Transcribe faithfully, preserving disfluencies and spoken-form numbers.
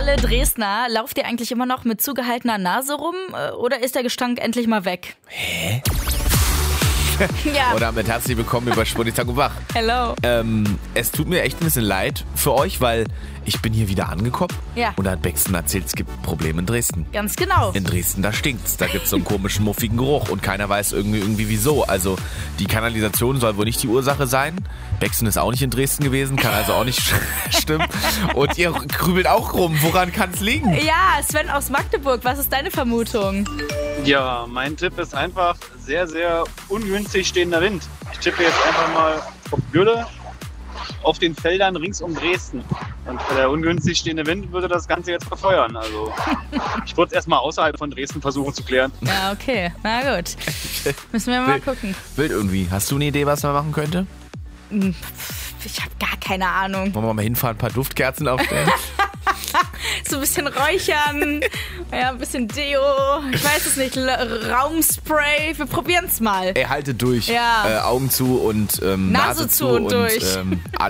alle Dresdner, lauft ihr eigentlich immer noch mit zugehaltener Nase rum oder ist der Gestank endlich mal weg? Hä? Ja. Und damit herzlich willkommen über Schwurizag und Wach. Hello. Ähm, es tut mir echt ein bisschen leid für euch, weil ich bin hier wieder angekommen. Ja. Und da hat Bexen erzählt, es gibt Probleme in Dresden. Ganz genau. In Dresden, da stinkt's. Da gibt's so einen komischen, muffigen Geruch und keiner weiß irgendwie, irgendwie wieso. Also die Kanalisation soll wohl nicht die Ursache sein. Bexen ist auch nicht in Dresden gewesen, kann also auch nicht stimmen. Und ihr grübelt auch rum. Woran kann's liegen? Ja, Sven aus Magdeburg, was ist deine Vermutung? Ja, mein Tipp ist einfach sehr, sehr ungünstig stehender Wind. Ich tippe jetzt einfach mal auf Gülle auf den Feldern rings um Dresden. Und der ungünstig stehende Wind würde das Ganze jetzt befeuern. Also ich würde es erstmal außerhalb von Dresden versuchen zu klären. Ja, okay. Na gut. Müssen wir mal Wild, gucken. Wild irgendwie. Hast du eine Idee, was man machen könnte? Ich habe gar keine Ahnung. Wollen wir mal hinfahren, ein paar Duftkerzen aufstellen? So ein bisschen räuchern, ja, ein bisschen Deo, ich weiß es nicht, L- Raumspray, wir probieren es mal. Ey, haltet durch. Ja. Äh, Augen zu und ähm, Nase Nase zu zu und und durch. Ähm, alles.